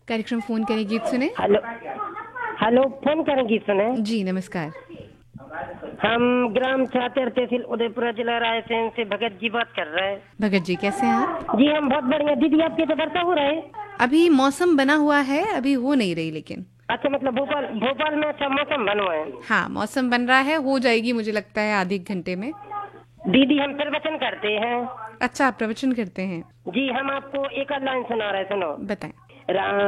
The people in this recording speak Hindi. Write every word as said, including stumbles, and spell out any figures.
कार्यक्रम फोन करें गीत सुने। हेलो हेलो, फोन करें गीत सुने। जी नमस्कार। हम ग्राम छात्र तहसील उदयपुर जिला रायसेन से भगत जी बात कर रहे हैं। भगत जी कैसे हैं आप? जी हम बहुत बढ़िया। दीदी आपके तो वर्षा हो रहा है? अभी मौसम बना हुआ है, अभी हो नहीं रही लेकिन। अच्छा, मतलब भोपाल भोपाल में अच्छा मौसम बना हुआ है। हाँ मौसम बन रहा है, हो जाएगी मुझे लगता है आधे एक घंटे में। दीदी हम प्रवचन करते हैं। अच्छा आप प्रवचन करते हैं? जी हम आपको एक लाइन सुना रहे, सुनो। बताएं। राम